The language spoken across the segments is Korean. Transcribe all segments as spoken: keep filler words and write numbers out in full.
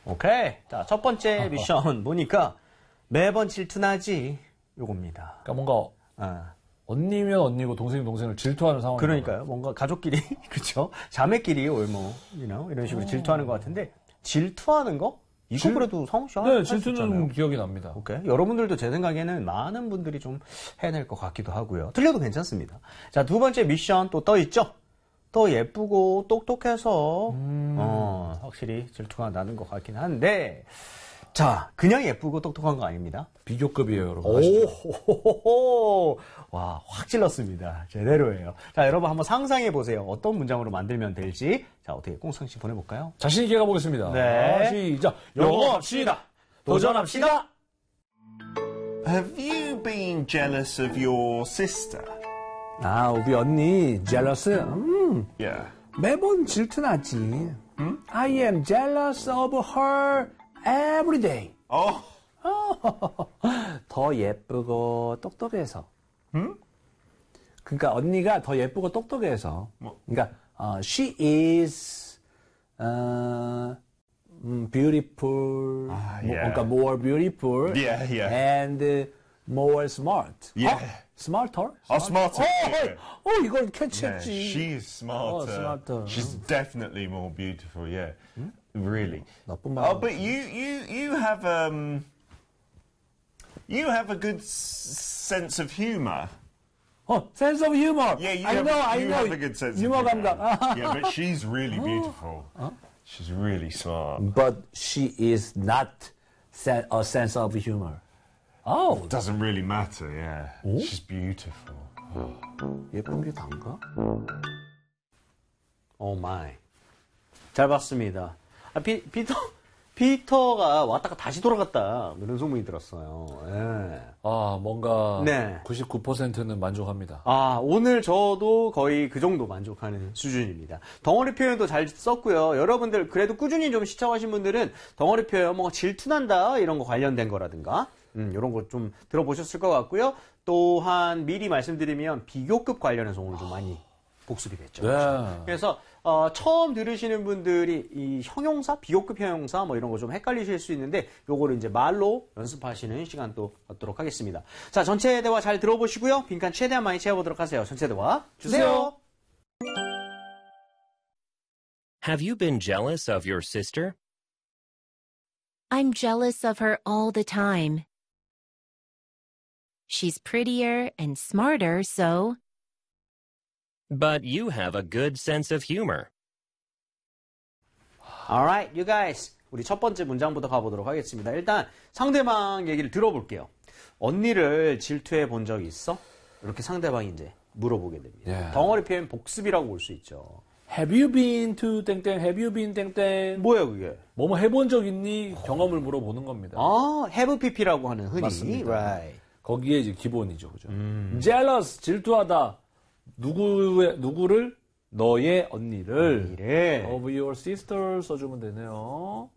오케이. 자, 첫 번째 미션 보니까 매번 질투나지. 요겁니다. 그러니까 뭔가 어. 언니면 언니고 동생이 동생을 질투하는 상황이 그러니까요. 뭔가 가족끼리 그렇죠. 자매끼리 뭐 you know, 이런 식으로 오. 질투하는 것 같은데 질투하는 거? 이거 질... 그래도 성우 씨 네, 질투는 기억이 납니다. 오케이. 여러분들도 제 생각에는 많은 분들이 좀 해낼 것 같기도 하고요. 틀려도 괜찮습니다. 자, 두 번째 미션 또 떠 있죠. 더 예쁘고 똑똑해서 음. 어, 확실히 질투가 나는 것 같긴 한데 자, 그냥 예쁘고 똑똑한 거 아닙니다. 비교급이에요, 여러분. 오호호호. 와, 확 찔렀습니다. 제대로예요. 자, 여러분 한번 상상해 보세요. 어떤 문장으로 만들면 될지. 자, 어떻게 꽁상 씨 보내볼까요? 자신 있게 가보겠습니다. 네. 시작. 영어 합시다. 도전합시다. Have you been jealous of your sister? 아, 우리 언니 jealous. 음. Yeah. 매번 질투나지. 음? I am jealous of her every day. Oh. 더 예쁘고 똑똑해서. 음? 그러니까 언니가 더 예쁘고 똑똑해서. 뭐? 그러니까 uh, she is uh, beautiful. 아, 뭐, yeah. 그러니까 more beautiful. Yeah, yeah. And more smart. Yeah. 어? Smarter? Oh, smarter. 어, Yeah. 어, 이걸 Yeah, 캐치했지. she's smarter. Oh, smarter. She's definitely more beautiful. Yeah, really. 나쁜 말. Oh, but you, you, you have um, you have a good s- sense of humor. 어, sense of humor. Yeah, you I have, know, I you know. have a good sense 유머 of humor. 감각. Yeah, but she's really beautiful. She's really smart. But she is not sen- a sense of humor. Oh, Doesn't really matter. Yeah, she's beautiful. 예쁜 게 단가? 오 마이. 잘 봤습니다. 아, 피, 피터, 피터가 왔다가 다시 돌아갔다. 이런 소문이 들었어요. 예. 아, 뭔가 네. 구십구 퍼센트는 만족합니다. 아, 오늘 저도 거의 그 정도 만족하는 수준입니다. 덩어리 표현도 잘 썼고요. 여러분들 그래도 꾸준히 좀 시청하신 분들은 덩어리 표현 뭐 질투난다 이런 거 관련된 거라든가 음, 이런 거 좀 들어보셨을 것 같고요. 또한 미리 말씀드리면 비교급 관련해서 오늘 좀 많이 복습이 됐죠. 네. 그렇죠? 그래서 어, 처음 들으시는 분들이 이 형용사, 비교급 형용사 뭐 이런 거 좀 헷갈리실 수 있는데 요거를 이제 말로 연습하시는 시간 또 갖도록 하겠습니다. 자, 전체 대화 잘 들어보시고요. 빈칸 최대한 많이 채워보도록 하세요. 전체 대화 주세요. Have you been jealous of your sister? I'm jealous of her all the time. She's prettier and smarter, so... But you have a good sense of humor. Alright, you guys. 우리 첫 번째 문장부터 가보도록 하겠습니다. 일단 상대방 얘기를 들어볼게요. 언니를 질투해 본 적이 있어? 이렇게 상대방이 이제 물어보게 됩니다. Yeah. 덩어리 표현 복습이라고 볼 수 있죠. Have you been to 땡땡? Have you been 땡땡? 뭐야 그게? 뭐뭐 해본 적 있니? 경험을 물어보는 겁니다. 아, have pp라고 하는 흔히. 맞습니다. Right. 거기에 이제 기본이죠, 그죠? 음. jealous, 질투하다. 누구의, 누구를? 너의 언니를. 언니를. of your sister 써주면 되네요.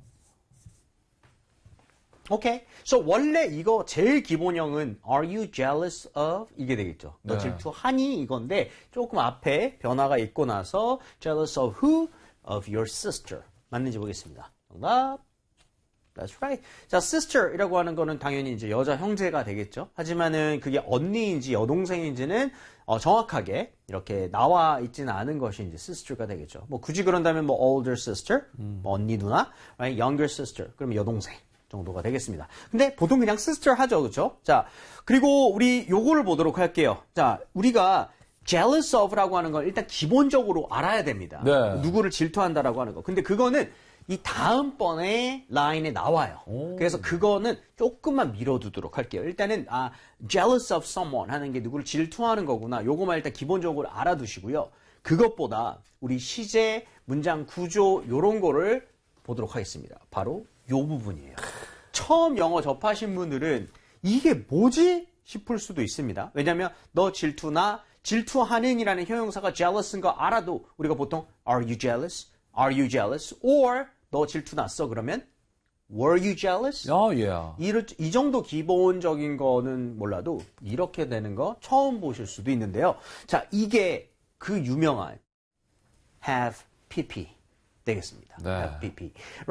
오케이. So 원래 이거 제일 기본형은 Are you jealous of? 이게 되겠죠. 너 네. 질투하니? 이건데 조금 앞에 변화가 있고 나서 jealous of who? Of your sister. 맞는지 보겠습니다. 정답. That's right. 자, sister이라고 하는 거는 당연히 이제 여자 형제가 되겠죠. 하지만은 그게 언니인지 여동생인지는 어, 정확하게 이렇게 나와 있지는 않은 것이 이제 sister가 되겠죠. 뭐 굳이 그런다면 뭐 older sister, 음. 뭐 언니 누나, right? younger sister, 그러면 여동생 정도가 되겠습니다. 근데 보통 그냥 sister 하죠, 그렇죠? 자, 그리고 우리 요거를 보도록 할게요. 자, 우리가 jealous of라고 하는 건 일단 기본적으로 알아야 됩니다. 네. 누구를 질투한다라고 하는 거. 근데 그거는 이 다음번에 라인에 나와요. 오. 그래서 그거는 조금만 미뤄두도록 할게요. 일단은 아, jealous of someone 하는 게 누구를 질투하는 거구나. 요거만 일단 기본적으로 알아두시고요. 그것보다 우리 시제, 문장 구조 요런 거를 보도록 하겠습니다. 바로 요 부분이에요. 처음 영어 접하신 분들은 이게 뭐지? 싶을 수도 있습니다. 왜냐하면 너 질투나 질투하는이라는 형용사가 jealous인 거 알아도 우리가 보통 are you jealous? Are you jealous? Or 너 질투 났어? 그러면 Were you jealous? 아, yeah. 이, 이 정도 기본적인 거는 몰라도 이렇게 되는 거 처음 보실 수도 있는데요. 자, 이게 그 유명한 have pp 되겠습니다. 네. have pp. Right.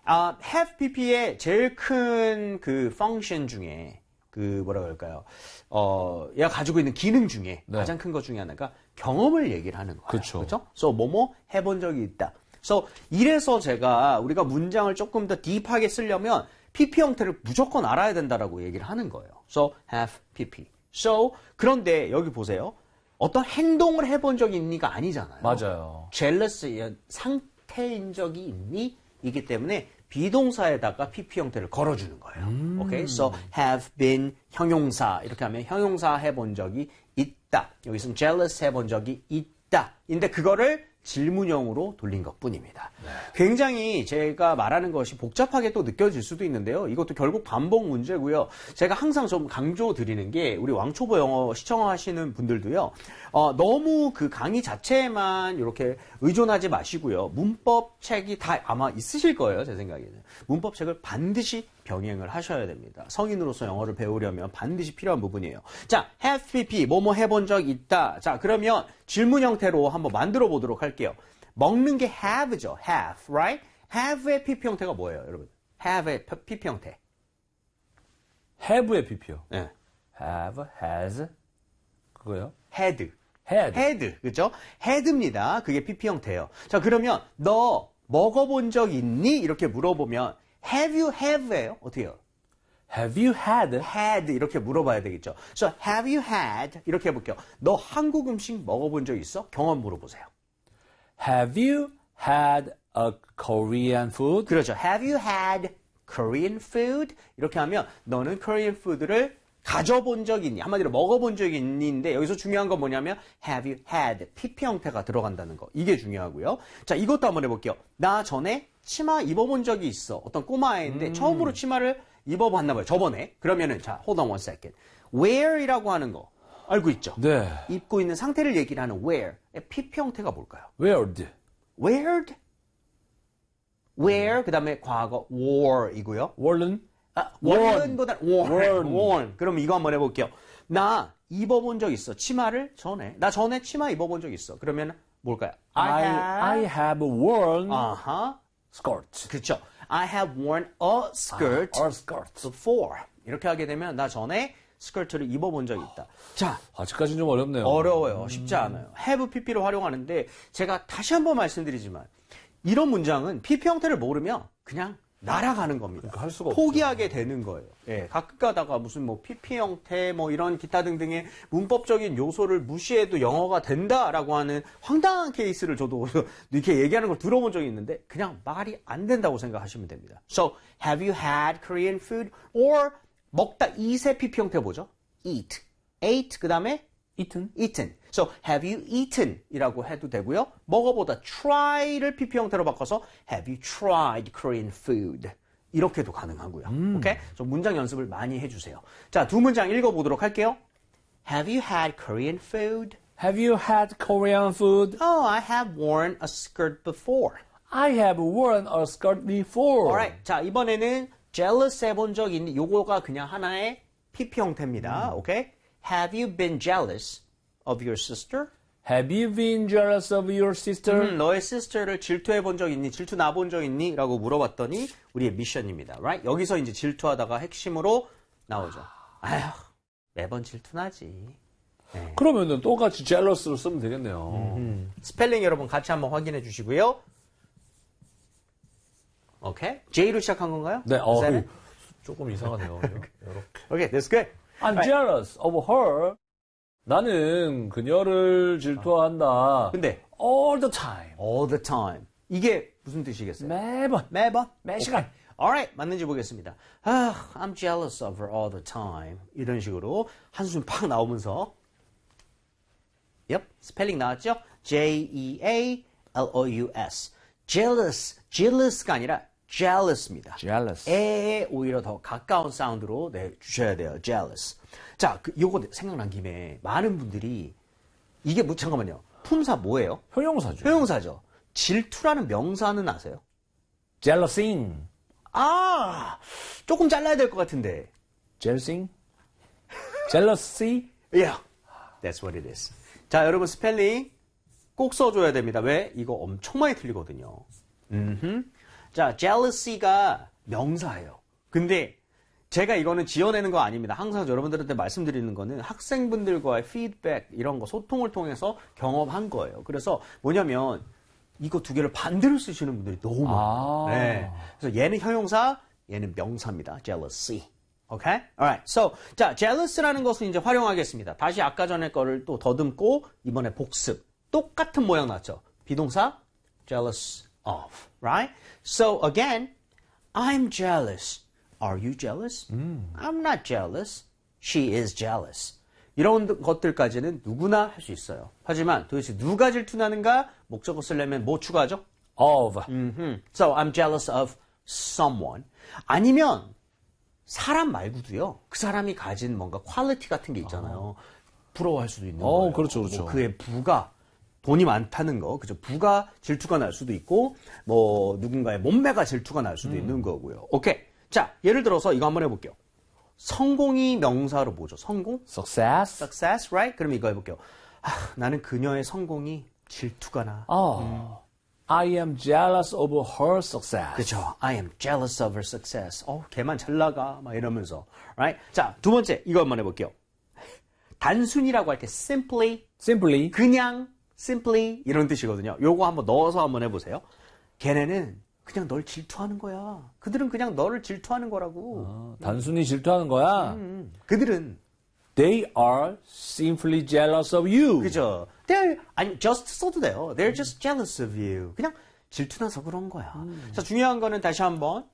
아, have pp의 제일 큰 그 펑션 중에 그 뭐라 그럴까요? 어, 얘가 가지고 있는 기능 중에 네. 가장 큰 것 중에 하나가 경험을 얘기를 하는 거예요. 그쵸. 그렇죠? So 뭐뭐 해본 적이 있다. So 이래서 제가 우리가 문장을 조금 더 딥하게 쓰려면 pp 형태를 무조건 알아야 된다라고 얘기를 하는 거예요. So have pp. So 그런데 여기 보세요. 어떤 행동을 해본 적이 있니가 아니잖아요. 맞아요. jealous 상태인 적이 있니? 이기 때문에 비동사에다가 pp 형태를 걸어주는 거예요. 음. 오케이, so have been 형용사 이렇게 하면 형용사 해본 적이 있다. 여기서는 jealous 해본 적이 있다. 인데 그거를 질문형으로 돌린 것뿐입니다. 네. 굉장히 제가 말하는 것이 복잡하게 또 느껴질 수도 있는데요. 이것도 결국 반복 문제고요. 제가 항상 좀 강조드리는 게 우리 왕초보 영어 시청하시는 분들도요. 어, 너무 그 강의 자체에만 이렇게 의존하지 마시고요. 문법 책이 다 아마 있으실 거예요. 제 생각에는. 문법 책을 반드시 병행을 하셔야 됩니다. 성인으로서 영어를 배우려면 반드시 필요한 부분이에요. 자, have pp, 뭐뭐 해본 적 있다. 자, 그러면 질문 형태로 한번 만들어 보도록 할게요. 먹는 게 have죠. have, right? have의 pp 형태가 뭐예요, 여러분? have의 pp 형태. have의 pp요. 네. have, has, 그거요? had. had. had, 그죠? had입니다. 그게 pp 형태예요. 자, 그러면 너 먹어본 적 있니? 이렇게 물어보면 have you have예요? 어떻게 해요? have you had? had 이렇게 물어봐야 되겠죠. So have you had 이렇게 해볼게요. 너 한국 음식 먹어본 적 있어? 경험 물어보세요. have you had a Korean food? 그렇죠. Have you had Korean food? 이렇게 하면 너는 Korean food를 가져본 적이 있니? 한마디로 먹어본 적이 있니인데 여기서 중요한 건 뭐냐면 have you had pp 형태가 들어간다는 거. 이게 중요하고요. 자, 이것도 한번 해볼게요. 나 전에 치마 입어본 적이 있어. 어떤 꼬마애인데 음. 처음으로 치마를 입어봤나 봐요. 저번에. 그러면은 자, hold on one second. where이라고 하는 거 알고 있죠? 네. 입고 있는 상태를 얘기를 하는 where의 pp 형태가 뭘까요? weared. where'd? where 그다음에 과거 ware이고요. worn. 아, worn. worn보다 worn. worn. worn. 그럼 이거 한번 해볼게요. 나 입어본 적 있어. 치마를 전에. 나 전에 치마 입어본 적 있어. 그러면 뭘까요? I, I have worn 아하. skirt. 그렇죠. I have worn a skirt or skirt. before. 이렇게 하게 되면 나 전에 스커트를 입어본 적이 있다. 자, 아직까지는 좀 어렵네요. 어려워요. 쉽지 않아요. have pp를 활용하는데 제가 다시 한번 말씀드리지만 이런 문장은 pp 형태를 모르면 그냥 날아가는 겁니다. 그러니까 할 수가 포기하게 되는 거예요. 예, 가끔 가다가 무슨 뭐 pp 형태 뭐 이런 기타 등등의 문법적인 요소를 무시해도 영어가 된다라고 하는 황당한 케이스를 저도 이렇게 얘기하는 걸 들어본 적이 있는데 그냥 말이 안 된다고 생각하시면 됩니다. So, have you had Korean food? Or 먹다 eat의 pp 형태 뭐죠? eat. ate 그 다음에 eaten. eaten. So, have you eaten? 이라고 해도 되고요. 먹어보다 try를 pp 형태로 바꿔서 have you tried Korean food? 이렇게도 가능하고요. 음. 오케이? 좀 문장 연습을 많이 해주세요. 자, 두 문장 읽어보도록 할게요. Have you had Korean food? Have you had Korean food? Oh, I have worn a skirt before. I have worn a skirt before. Alright. 자, 이번에는 jealous 해본 적 있니? 요거가 그냥 하나의 pp 형태입니다. 음. 오케이? Have you been jealous of your sister? Have you been jealous of your sister? 음, 너의 sister를 질투해 본 적 있니? 질투 나 본 적 있니? 라고 물어봤더니 우리의 미션입니다. Right? 여기서 이제 질투하다가 핵심으로 나오죠. 아휴, 매번 질투나지. 그러면은 똑같이 jealous로 쓰면 되겠네요. 음. 스펠링 여러분 같이 한번 확인해 주시고요. 오케이? J로 시작한 건가요? 네, 어, Is that it? 조금 이상하네요. 이렇게. Okay, that's good. I'm jealous of her. 나는 그녀를 질투한다. 근데 all the time. all the time. 이게 무슨 뜻이겠어요? 매번. 매번? 매 시간. Alright, 맞는지 보겠습니다. 아, I'm jealous of her all the time. 이런 식으로 한숨 팍 나오면서 Yep, 스펠링 나왔죠? J E A L O U S. jealous, jealous가 아니라 jealous입니다. jealous. 에에 오히려 더 가까운 사운드로 내 주셔야 돼요. jealous. 자, 그, 요거 생각난 김에 많은 분들이 이게 뭐 잠깐만요. 품사 뭐예요? 형용사죠. 형용사죠. 질투라는 명사는 아세요? jealousing. 아, 조금 잘라야 될 것 같은데. jealousing. jealousy. Yeah, that's what it is. 자, 여러분 스펠링 꼭 써줘야 됩니다. 왜? 이거 엄청 많이 틀리거든요. 음흠. 자, jealousy가 명사예요. 근데 제가 이거는 지어내는 거 아닙니다. 항상 여러분들한테 말씀드리는 거는 학생분들과의 피드백 이런 거 소통을 통해서 경험한 거예요. 그래서 뭐냐면 이거 두 개를 반대로 쓰시는 분들이 너무 많아요. 아. 네. 그래서 얘는 형용사, 얘는 명사입니다. jealousy. Okay? Alright. So, 자, jealous라는 것을 이제 활용하겠습니다. 다시 아까 전에 거를 또 더듬고 이번에 복습. 똑같은 모양 났죠. 비동사 jealous of. Right? So again, I'm jealous. Are you jealous? I'm not jealous. She is jealous. 이런 것들까지는 누구나 할 수 있어요. 하지만 도대체 누가 질투나는가? 목적어 쓰려면 뭐 추가하죠? of. 음흠. So I'm jealous of someone. 아니면 사람 말고도요. 그 사람이 가진 뭔가 퀄리티 같은 게 있잖아요. 부러워할 수도 있는 어, 거예요. 그렇죠, 그렇죠. 뭐 그의 부가 돈이 많다는 거, 그죠? 부가 질투가 날 수도 있고, 뭐 누군가의 몸매가 질투가 날 수도 음. 있는 거고요. 오케이. 자, 예를 들어서 이거 한번 해볼게요. 성공이 명사로 뭐죠? 성공? success. success, right? 그럼 이거 해볼게요. 아, 나는 그녀의 성공이 질투가 나. 어. 음. I am jealous of her success. 그죠? I am jealous of her success. 어, 걔만 잘 나가. 막 이러면서. Right? 자, 두 번째, 이거 한번 해볼게요. 단순이라고 할 때 simply, simply. 그냥, simply 이런 뜻이거든요. 요거 한번 넣어서 한번 해보세요. 걔네는 그냥 널 질투하는 거야. 그들은 그냥 너를 질투하는 거라고. 아, 단순히 질투하는 거야. 음, 그들은 They are simply jealous of you. 그죠? They're 아니 just 써도 돼요. They're just jealous of you. 그냥 질투나서 그런 거야. 음. 자, 중요한 거는 다시 한번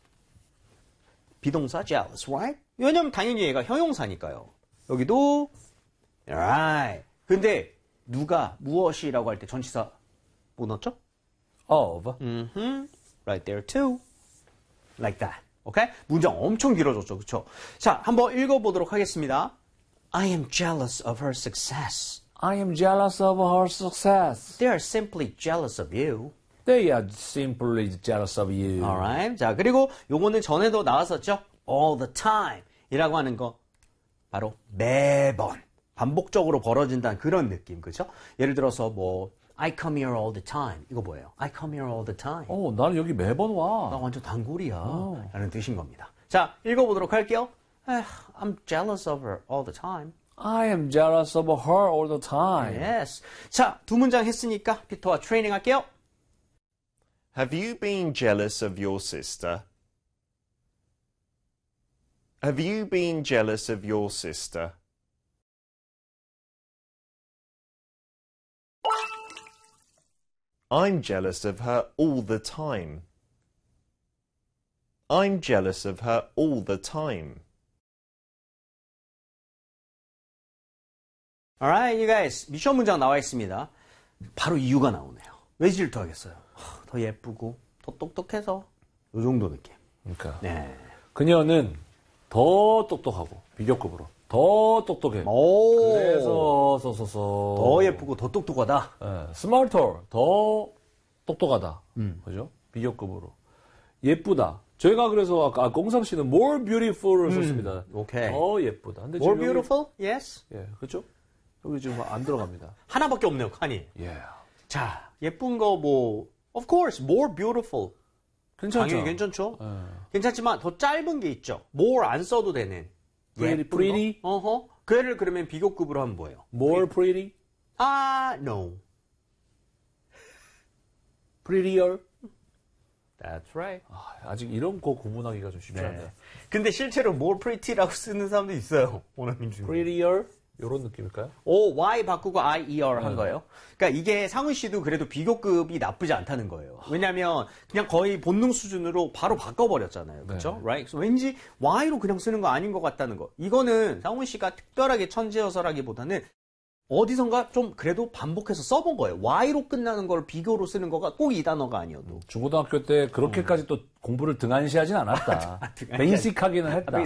비동사 jealous, right? 왜냐면 당연히 얘가 형용사니까요. 여기도 right. 근데 누가 무엇이라고 할 때 전치사 뭐 넣었죠? of. Mm-hmm. Right there too. Like that. Okay? 문장 엄청 길어졌죠. 그렇죠? 자, 한번 읽어보도록 하겠습니다. I am jealous of her success. I am jealous of her success. They are simply jealous of you. They are simply jealous of you. Alright. 자, 그리고 요거는 전에도 나왔었죠? All the time 이라고 하는 거 바로 매번 반복적으로 벌어진다는 그런 느낌. 그렇죠? 예를 들어서 뭐 I come here all the time. 이거 뭐예요? I come here all the time. 어, 나는 여기 매번 나 와. 완전 단골이야. 라는 뜻인 겁니다. 자, 읽어보도록 할게요. I'm jealous of her all the time. I am jealous of her all the time. Yes. 자, 두 문장 했으니까 피터와 트레이닝 할게요. Have you been jealous of your sister? Have you been jealous of your sister? I'm jealous of her all the time. I'm jealous of her all the time. Alright, you guys. 미션 문장 나와 있습니다. 바로 이유가 나오네요. 왜 질투하겠어요? 더 예쁘고, 더 똑똑해서. 요 정도 느낌. 그러니까 네. 그녀는 더 똑똑하고 비교급으로 더 똑똑해. 오. 그래서 써서서 더 예쁘고, 더 똑똑하다. 예, smarter 더 똑똑하다. 음. 그죠? 비교급으로 예쁘다. 저희가 그래서 아까 공상 씨는 more beautiful을 썼습니다. 오케이. 더 예쁘다. 근데 More 지금 beautiful? Yes. 여기, 예, 그렇죠? 여기 지금 안 들어갑니다. 하나밖에 없네요, 칸이. 예. 자, 예쁜 거 뭐, of course, more beautiful. 괜찮죠? 당연히 괜찮죠? 예. 괜찮지만 더 짧은 게 있죠. more 안 써도 되는. Pretty, 예쁜 pretty? 거. 어허. 그 애를 그러면 비교급으로 하면 뭐예요? more pretty, 아, no. prettier. That's right. 아, 아직 이런 거 구분하기가 좀 쉽지 않네요. 근데 실제로 more pretty라고 쓰는 사람도 있어요. 원어민 중에. prettier 이런 느낌일까요? O, Y 바꾸고 I, E, R 한 거예요. 그러니까 이게 상훈 씨도 그래도 비교급이 나쁘지 않다는 거예요. 왜냐면 그냥 거의 본능 수준으로 바로 바꿔버렸잖아요. 그렇죠? 네. Right? 그래서 왠지 Y로 그냥 쓰는 거 아닌 것 같다는 거. 이거는 상훈 씨가 특별하게 천재여서라기보다는 어디선가 좀 그래도 반복해서 써본 거예요. Y로 끝나는 걸 비교로 쓰는 거가 꼭 이 단어가 아니어도. 중고등학교 때 그렇게까지 또 공부를 등한시하진 않았다. 등한시하지. 베이직하기는 했다.